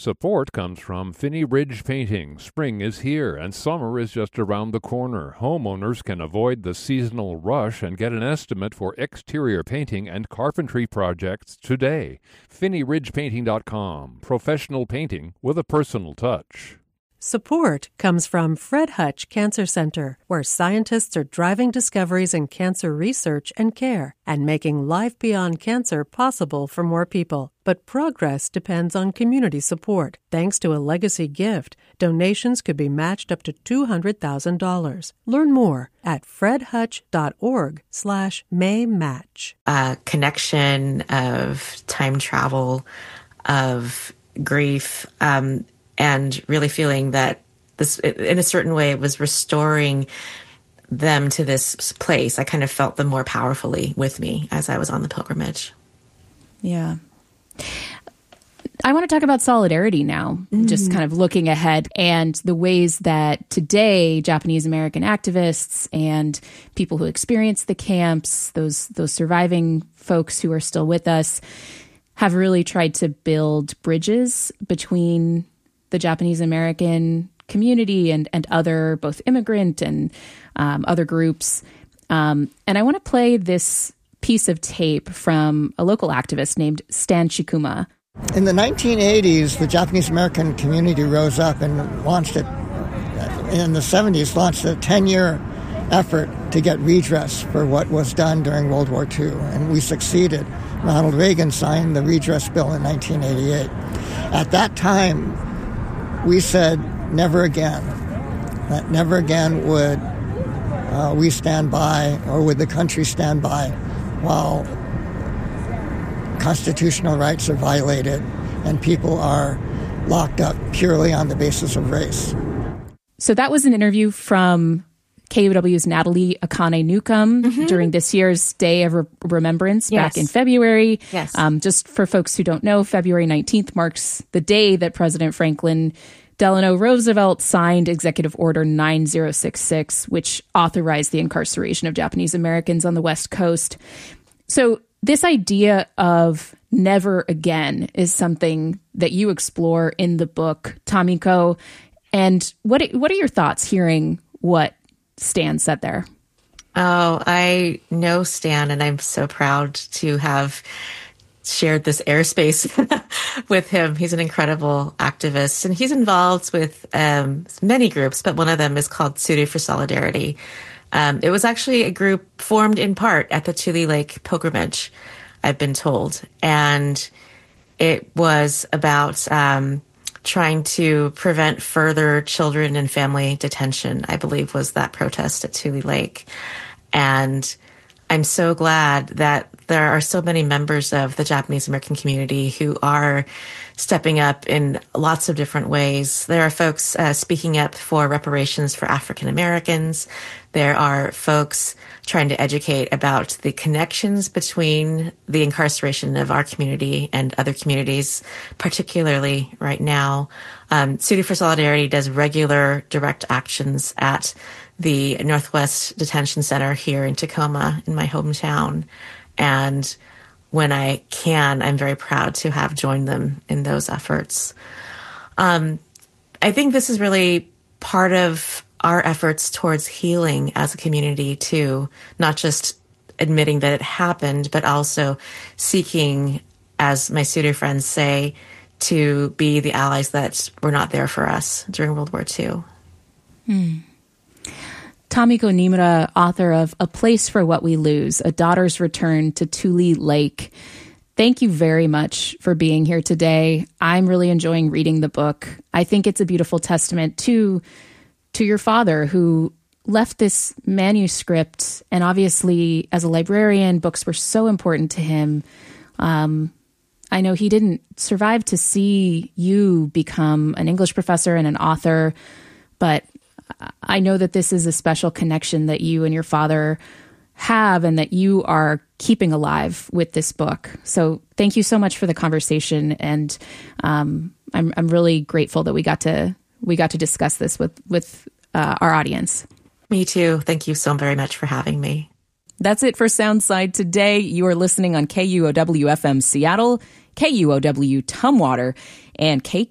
Support comes from Finney Ridge Painting. Spring is here and summer is just around the corner. Homeowners can avoid the seasonal rush and get an estimate for exterior painting and carpentry projects today. FinneyRidgePainting.com. Professional painting with a personal touch. Support comes from Fred Hutch Cancer Center, where scientists are driving discoveries in cancer research and care and making life beyond cancer possible for more people. But progress depends on community support. Thanks to a legacy gift, donations could be matched up to $200,000. Learn more at fredhutch.org/maymatch. A connection of time travel, of grief, and really feeling that this, in a certain way, it was restoring them to this place. I kind of felt them more powerfully with me as I was on the pilgrimage. Yeah. I want to talk about solidarity now, just kind of looking ahead and the ways that today Japanese American activists and people who experienced the camps, those surviving folks who are still with us, have really tried to build bridges between the Japanese American community and other both immigrant and other groups. And I want to play this piece of tape from a local activist named Stan Shikuma. In the 1980s, the Japanese American community rose up and launched it, in the 70s, launched a 10-year effort to get redress for what was done during World War II. And we succeeded. Ronald Reagan signed the redress bill in 1988. At that time, we said never again. That never again would we stand by, or would the country stand by, while constitutional rights are violated and people are locked up purely on the basis of race. So that was an interview from KUOW's Natalie Akane Newcomb during this year's Day of Remembrance back in February. Yes. Just for folks who don't know, February 19th marks the day that President Franklin Delano Roosevelt signed Executive Order 9066, which authorized the incarceration of Japanese Americans on the West Coast. So this idea of never again is something that you explore in the book, Tamiko. And what are your thoughts hearing what Stan said there? Oh, I know Stan, and I'm so proud to have shared this airspace with him. He's an incredible activist, and he's involved with many groups, but one of them is called Tsuru for Solidarity. It was actually a group formed in part at the Tule Lake pilgrimage, I've been told. And it was about trying to prevent further children and family detention, I believe was that protest at Tule Lake. And I'm so glad that there are so many members of the Japanese American community who are stepping up in lots of different ways. There are folks speaking up for reparations for African Americans. There are folks trying to educate about the connections between the incarceration of our community and other communities, particularly right now. Tsuru for Solidarity does regular direct actions at the Northwest Detention Center here in Tacoma, in my hometown. And when I can, I'm very proud to have joined them in those efforts. I think this is really part of our efforts towards healing as a community too, not just admitting that it happened, but also seeking, as my Tsuru friends say, to be the allies that were not there for us during World War II. Tamiko Nimura, author of A Place for What We Lose, A Daughter's Return to Tule Lake. Thank you very much for being here today. I'm really enjoying reading the book. I think it's a beautiful testament to your father, who left this manuscript. And obviously, as a librarian, books were so important to him. I know he didn't survive to see you become an English professor and an author, but I know that this is a special connection that you and your father have and that you are keeping alive with this book. So thank you so much for the conversation. And I'm really grateful that we got to discuss this with our audience. Me too. Thank you so very much for having me. That's it for Soundside today. You are listening on KUOW FM Seattle, KUOW Tumwater, and